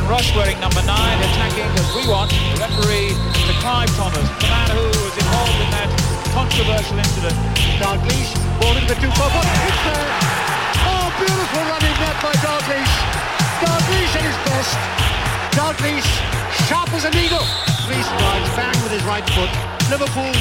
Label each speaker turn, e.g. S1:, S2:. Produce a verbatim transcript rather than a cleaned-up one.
S1: Rush wearing number nine, attacking as we want. The referee to Clive Thomas, the man who was involved in that controversial incident.
S2: Dalglish, ball into the two forward. It's there. Oh, beautiful running net by Dalglish. Dalglish at his best. Dalglish, sharp as an eagle. Three strides, bang with his right foot. Liverpool